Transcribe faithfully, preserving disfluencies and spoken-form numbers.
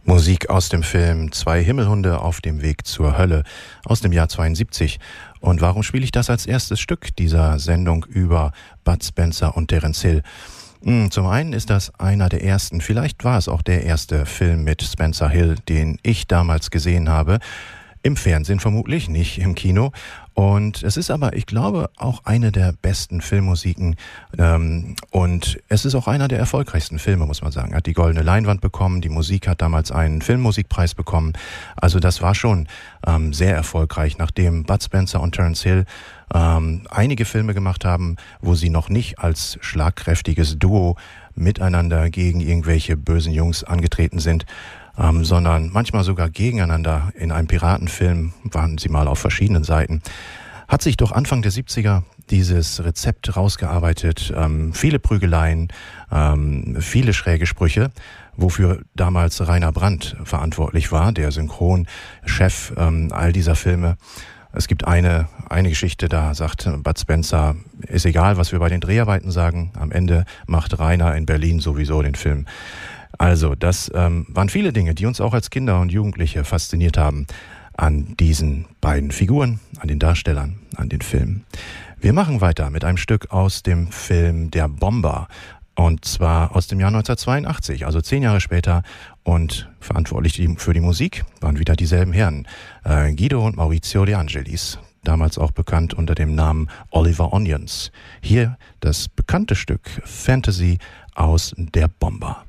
Musik aus dem Film Zwei Himmelhunde auf dem Weg zur Hölle aus dem Jahr zweiundsiebzig. Und warum spiele ich das als erstes Stück dieser Sendung über Bud Spencer und Terence Hill? Zum einen ist das einer der ersten, vielleicht war es auch der erste Film mit Spencer Hill, den ich damals gesehen habe. Im Fernsehen vermutlich, nicht im Kino. Und es ist aber, ich glaube, auch eine der besten Filmmusiken. Ähm, und es ist auch einer der erfolgreichsten Filme, muss man sagen. Hat die Goldene Leinwand bekommen, die Musik hat damals einen Filmmusikpreis bekommen. Also das war schon ähm, sehr erfolgreich, nachdem Bud Spencer und Terence Hill ähm, einige Filme gemacht haben, wo sie noch nicht als schlagkräftiges Duo miteinander gegen irgendwelche bösen Jungs angetreten sind. Ähm, sondern manchmal sogar gegeneinander. In einem Piratenfilm waren sie mal auf verschiedenen Seiten. Hat sich doch Anfang der siebziger dieses Rezept rausgearbeitet. Ähm, viele Prügeleien, ähm, viele schräge Sprüche, wofür damals Rainer Brandt verantwortlich war, der Synchronchef ähm, all dieser Filme. Es gibt eine, eine Geschichte, da sagt Bud Spencer, ist egal, was wir bei den Dreharbeiten sagen, am Ende macht Rainer in Berlin sowieso den Film. Also, das ähm, waren viele Dinge, die uns auch als Kinder und Jugendliche fasziniert haben an diesen beiden Figuren, an den Darstellern, an den Filmen. Wir machen weiter mit einem Stück aus dem Film Der Bomber, und zwar aus dem Jahr neunzehnhundertzweiundachtzig, also zehn Jahre später, und verantwortlich für die Musik waren wieder dieselben Herren, äh, Guido und Maurizio De Angelis, damals auch bekannt unter dem Namen Oliver Onions. Hier das bekannte Stück Fantasy aus Der Bomber.